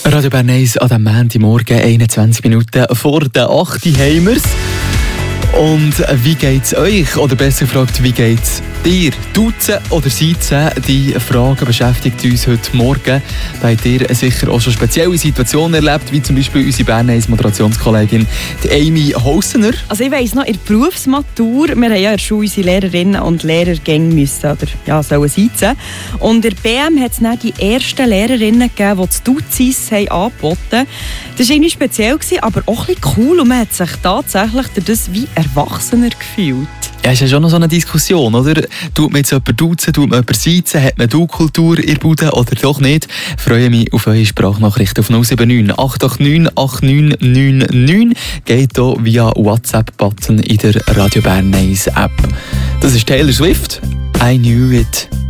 Radio Bern 1 an diesem Montagmorgen, 21 Minuten vor der 8 haben wir's. Und wie geht's euch? Oder besser gefragt, wie geht's dir? Duzen oder Siezen? Die Frage beschäftigt uns heute Morgen. Da habt ihr sicher auch schon spezielle Situationen erlebt, wie zum Beispiel unsere Bern 1 Moderationskollegin Amy Hausener. Also ich weiss noch, in der Berufsmatur, wir haben ja in der Schule unsere Lehrerinnen und Lehrer müssen, oder ja, sollen siezen. Und in der BM hat es dann die ersten Lehrerinnen gegeben, die das Duzis angeboten haben. Das war irgendwie speziell, aber auch ein bisschen cool und man hat sich tatsächlich durch das wie erwachsener gefühlt. Ja, ist ja schon noch so eine Diskussion, oder? Tut man jetzt jemanden duzen, tut man jemanden siezen, hat man Du-Kultur in der Bude oder doch nicht? Ich freue mich auf eure Sprachnachricht auf 079 889 8999. Geht hier via WhatsApp-Button in der Radio Bern 1 App. Das ist Taylor Swift. I knew it.